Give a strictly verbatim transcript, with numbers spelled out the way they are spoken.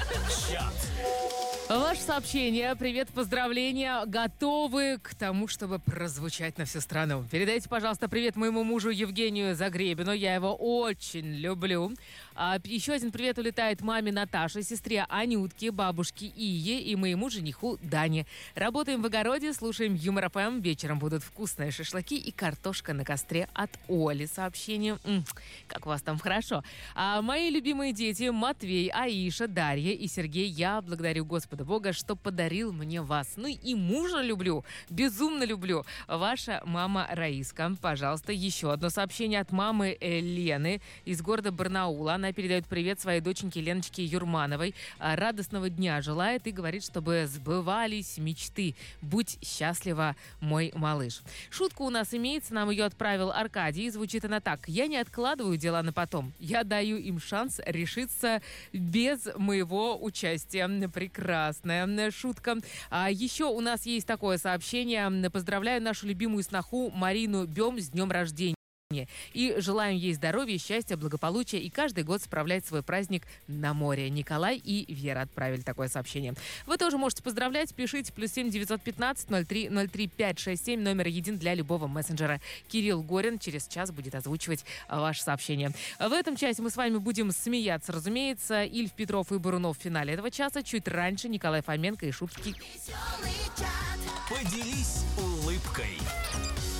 Чат. Ваше сообщение, привет, поздравления, готовы к тому, чтобы прозвучать на всю страну. Передайте, пожалуйста, привет моему мужу Евгению Загребину, я его очень люблю. А, еще один привет улетает маме Наташе, сестре Анютке, бабушке Ие и моему жениху Дане. Работаем в огороде, слушаем Юмор ФМ, вечером будут вкусные шашлыки и картошка на костре от Оли. Сообщение, м-м, как у вас там хорошо. А мои любимые дети Матвей, Аиша, Дарья и Сергей, я благодарю Господа Бога, что подарил мне вас. Ну и мужа люблю, безумно люблю. Ваша мама Раиска. Пожалуйста, еще одно сообщение от мамы Лены из города Барнаула. Она передает привет своей доченьке Леночке Юрмановой. Радостного дня желает и говорит, чтобы сбывались мечты. Будь счастлива, мой малыш. Шутка у нас имеется, нам ее отправил Аркадий. Звучит она так. Я не откладываю дела на потом. Я даю им шанс решиться без моего участия. Прекрасно. Прекрасная шутка. А еще у нас есть такое сообщение. Поздравляю нашу любимую сноху Марину Бем с днем рождения. И желаем ей здоровья, счастья, благополучия и каждый год справлять свой праздник на море. Николай и Вера отправили такое сообщение. Вы тоже можете поздравлять. Пишите плюс семь девятьсот пятнадцать ноль три ноль три пять шесть семь. Номер един для любого мессенджера. Кирилл Горин через час будет озвучивать ваше сообщение. В этом часе мы с вами будем смеяться, разумеется. Ильф, Петров и Бурунов в финале этого часа. Чуть раньше Николай Фоменко и Шубский. Поделись